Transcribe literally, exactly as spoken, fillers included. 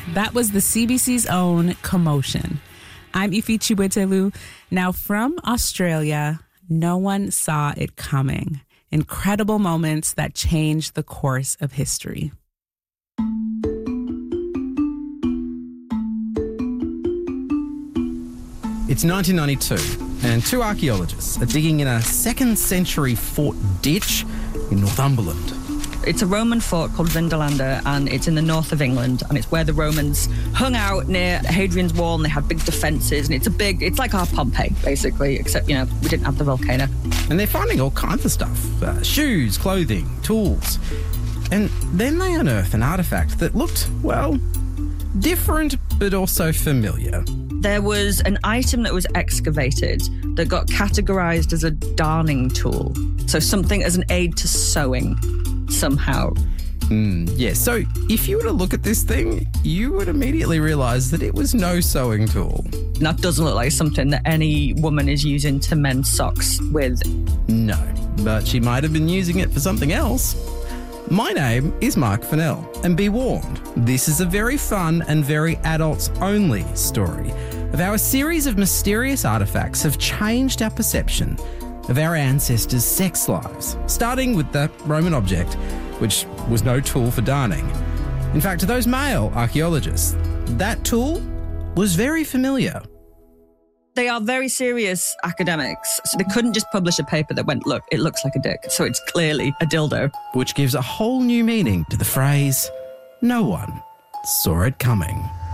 That was the C B C's own Commotion. I'm Ifi Chiwetelu. Now from Australia, no one saw it coming. Incredible moments that changed the course of history. It's nineteen ninety-two, and two archaeologists are digging in a second century fort ditch in Northumberland. It's a Roman fort called Vindolanda, and it's in the north of England, and it's where the Romans hung out near Hadrian's Wall, and they had big defences, and it's a big, it's like our Pompeii, basically, except, you know, we didn't have the volcano. And they're finding all kinds of stuff, uh, shoes, clothing, tools. And then they unearth an artefact that looked, well, different, but also familiar. There was an item that was excavated that got categorised as a darning tool, so something as an aid to sewing. Somehow. Mm, yeah, so if you were to look at this thing, you would immediately realise that it was no sewing tool. That doesn't look like something that any woman is using to mend socks with. No, but she might have been using it for something else. My name is Mark Fennell, and be warned, this is a very fun and very adults-only story of how a series of mysterious artefacts have changed our perception of our ancestors' sex lives, starting with the Roman object, which was no tool for darning. In fact, to those male archaeologists, that tool was very familiar. They are very serious academics, so they couldn't just publish a paper that went, look, it looks like a dick, so it's clearly a dildo. Which gives a whole new meaning to the phrase, no one saw it coming.